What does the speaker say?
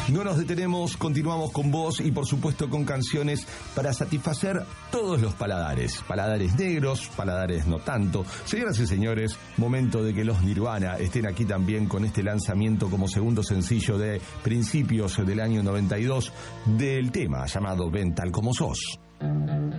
No nos detenemos, continuamos con vos y por supuesto con canciones para satisfacer todos los paladares. Paladares negros, paladares no tanto. Señoras y señores, momento de que los Nirvana estén aquí también con este lanzamiento como segundo sencillo de principios del año 92 del tema llamado Ven tal como sos.